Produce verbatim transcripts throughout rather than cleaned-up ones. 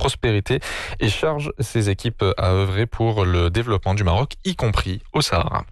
prospérité et charge ses équipes à œuvrer pour le développement du Maroc, y compris au Sahara.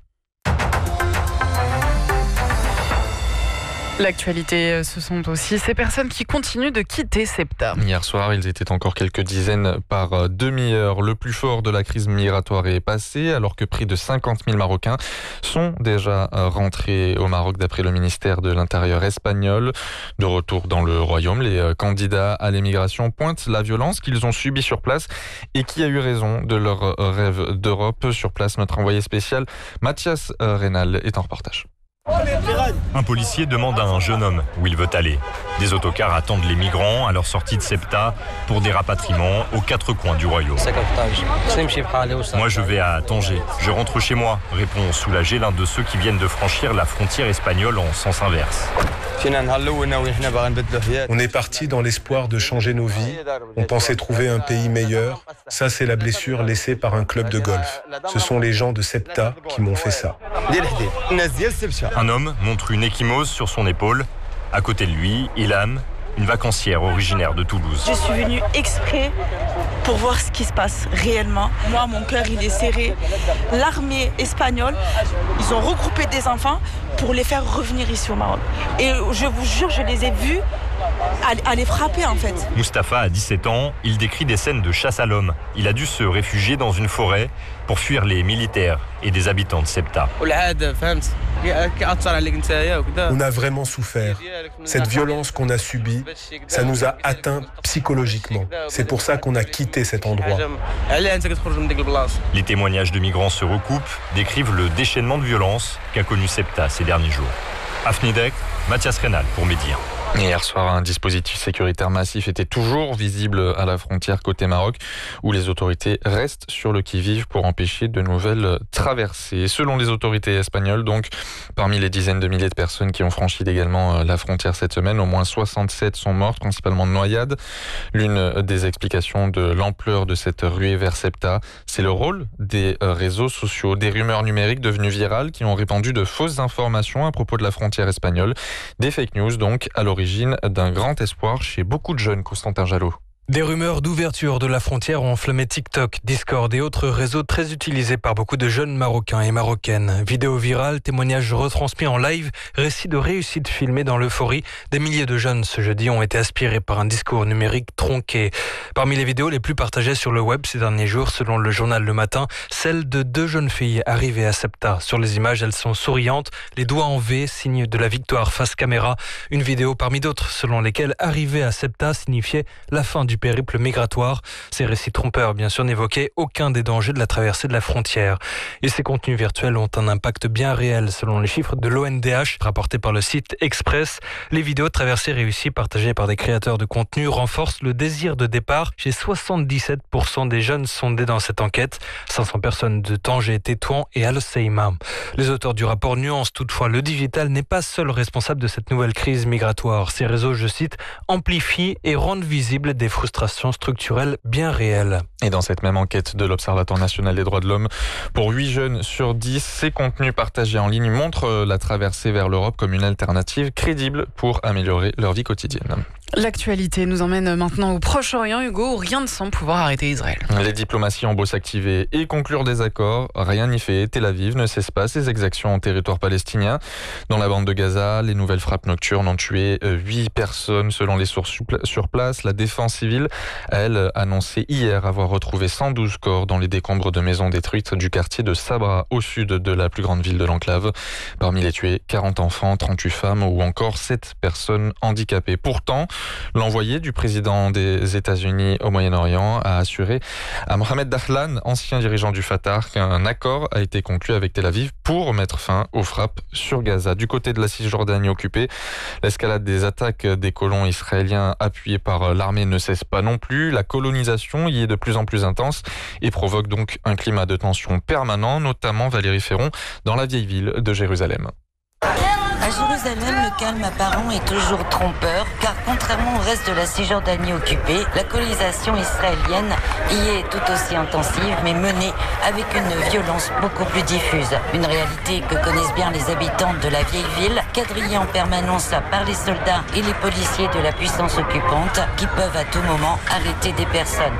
L'actualité, ce sont aussi ces personnes qui continuent de quitter Ceuta. Hier soir, ils étaient encore quelques dizaines par demi-heure. Le plus fort de la crise migratoire est passé, alors que près de cinquante mille Marocains sont déjà rentrés au Maroc, d'après le ministère de l'Intérieur espagnol. De retour dans le Royaume, les candidats à l'émigration pointent la violence qu'ils ont subie sur place et qui a eu raison de leur rêve d'Europe. Sur place, notre envoyé spécial Mathias Reynal est en reportage. Un policier demande à un jeune homme où il veut aller. Des autocars attendent les migrants à leur sortie de Ceuta pour des rapatriements aux quatre coins du royaume. Moi, je vais à Tanger. Je rentre chez moi, répond soulagé l'un de ceux qui viennent de franchir la frontière espagnole en sens inverse. On est parti dans l'espoir de changer nos vies. On pensait trouver un pays meilleur. Ça, c'est la blessure laissée par un club de golf. Ce sont les gens de Ceuta qui m'ont fait ça. Un homme montre une ecchymose sur son épaule. À côté de lui, Ilham, une vacancière originaire de Toulouse. Je suis venue exprès pour voir ce qui se passe réellement. Moi, mon cœur, il est serré. L'armée espagnole, ils ont regroupé des enfants pour les faire revenir ici au Maroc. Et je vous jure, je les ai vus à les frapper en fait. Mustapha a dix-sept ans, il décrit des scènes de chasse à l'homme. Il a dû se réfugier dans une forêt pour fuir les militaires et des habitants de Ceuta. On a vraiment souffert. Cette violence qu'on a subie, ça nous a atteints psychologiquement. C'est pour ça qu'on a quitté cet endroit. Les témoignages de migrants se recoupent, décrivent le déchaînement de violence qu'a connu Ceuta ces derniers jours. Afnidek, Mathias Reynal pour Média. Hier soir, un dispositif sécuritaire massif était toujours visible à la frontière côté Maroc, où les autorités restent sur le qui-vive pour empêcher de nouvelles traversées. Selon les autorités espagnoles, donc, parmi les dizaines de milliers de personnes qui ont franchi légalement la frontière cette semaine, au moins soixante-sept sont mortes, principalement de noyades. L'une des explications de l'ampleur de cette ruée vers Ceuta, c'est le rôle des réseaux sociaux, des rumeurs numériques devenues virales qui ont répandu de fausses informations à propos de la frontière espagnole. Des fake news, donc, à l'origine d'un grand espoir chez beaucoup de jeunes. Constantin Jalot. Des rumeurs d'ouverture de la frontière ont enflammé TikTok, Discord et autres réseaux très utilisés par beaucoup de jeunes Marocains et Marocaines. Vidéos virales, témoignages retransmis en live, récits de réussite filmés dans l'euphorie. Des milliers de jeunes ce jeudi ont été aspirés par un discours numérique tronqué. Parmi les vidéos les plus partagées sur le web ces derniers jours, selon le journal Le Matin, celle de deux jeunes filles arrivées à Ceuta. Sur les images, elles sont souriantes, les doigts en V, signe de la victoire face caméra. Une vidéo parmi d'autres selon lesquelles arriver à Ceuta signifiait la fin du périple migratoire. Ces récits trompeurs, bien sûr, n'évoquaient aucun des dangers de la traversée de la frontière. Et ces contenus virtuels ont un impact bien réel, selon les chiffres de l'O N D H, rapportés par le site Express. Les vidéos de traversées réussies partagées par des créateurs de contenu renforcent le désir de départ chez soixante-dix-sept pour cent des jeunes sondés dans cette enquête. cinq cents personnes de Tanger, Tétouan et Al Hoceima. Les auteurs du rapport nuancent toutefois, le digital n'est pas seul responsable de cette nouvelle crise migratoire. Ces réseaux, je cite, amplifient et rendent visibles des frustrations structurelle bien réelle. Et dans cette même enquête de l'Observatoire national des droits de l'homme, pour huit jeunes sur dix, ces contenus partagés en ligne montrent la traversée vers l'Europe comme une alternative crédible pour améliorer leur vie quotidienne. L'actualité nous emmène maintenant au Proche-Orient, Hugo, où rien ne semble pouvoir arrêter Israël. Les diplomaties ont beau s'activer et conclure des accords, rien n'y fait. Tel Aviv ne cesse pas ses exactions en territoire palestinien. Dans la bande de Gaza, les nouvelles frappes nocturnes ont tué huit personnes selon les sources sur place. La défense civile, elle, annonçait hier avoir retrouvé cent douze corps dans les décombres de maisons détruites du quartier de Sabra, au sud de la plus grande ville de l'enclave. Parmi les tués, quarante enfants, trente-huit femmes ou encore sept personnes handicapées. Pourtant, l'envoyé du président des États-Unis au Moyen-Orient a assuré à Mohamed Dahlan, ancien dirigeant du Fatah, qu'un accord a été conclu avec Tel Aviv pour mettre fin aux frappes sur Gaza. Du côté de la Cisjordanie occupée, l'escalade des attaques des colons israéliens appuyés par l'armée ne cesse pas non plus. La colonisation y est de plus en plus intense et provoque donc un climat de tension permanent, notamment, Valérie Ferron, dans la vieille ville de Jérusalem. À Jérusalem, le calme apparent est toujours trompeur, car contrairement au reste de la Cisjordanie occupée, la colonisation israélienne y est tout aussi intensive, mais menée avec une violence beaucoup plus diffuse. Une réalité que connaissent bien les habitants de la vieille ville, quadrillée en permanence par les soldats et les policiers de la puissance occupante, qui peuvent à tout moment arrêter des personnes.